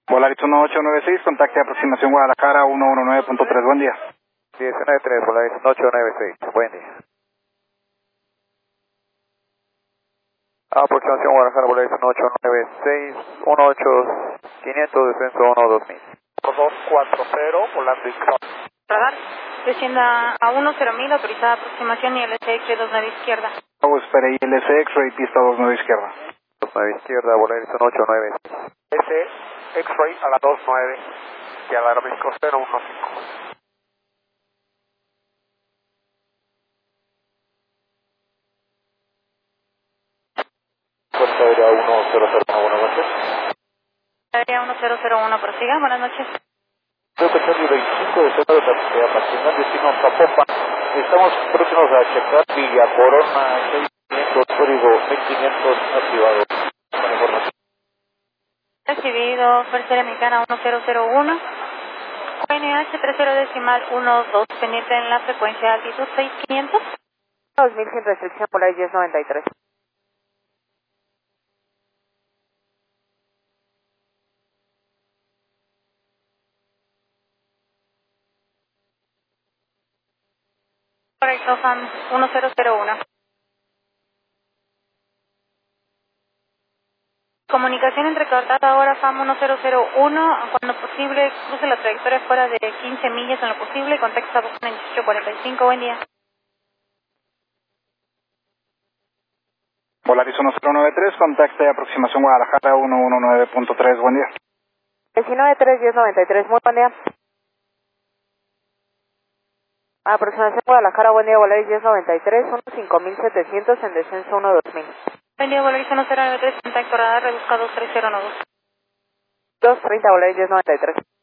Volaris 1896, contacte aproximación Guadalajara 119.3, buen día. 19.3, Volaris 1896, buen día. Aproximación Guadalajara, Volaris 1896, 18500, descenso 12000. 240, volando Ixon. Radar, descienda a 10.000, autorizada aproximación y LSX 29 izquierda. Espera, ILS X-Ray, pista 29 izquierda. 29 izquierda, Volaris 1896. S, X-Ray a la 29 y a la aeroméxico 015. Fuerza Aérea 1001, buenas noches. Aérea 1001, prosiga, buenas noches. Creo que Charlie 25 de Centro de Apasional, destino Zapopan. Estamos próximos a checar Villa Corona 6500, código 1500 activado. Con información. Recibido, Fuerza Aérea Mexicana 1001. ONH 30.12, pendiente en la frecuencia altitud 6500. 2000 sin restricción, Volaris 1093. Correcto, FAM 1001. Comunicación entrecortada ahora FAM 1001, cuando posible, cruce la trayectoria fuera de 15 millas en lo posible, contacto a Boston en 1845, buen día. Volaris 1093, contacte aproximación Guadalajara 119.3, buen día. 19.3, 1093, muy buen día. Aproximación Guadalajara, buen día, Volaris 1093, 15700 en descenso 12000. Buen día, Volaris 1093, contacto radar, rebusca 23012. 230, Volaris 1093.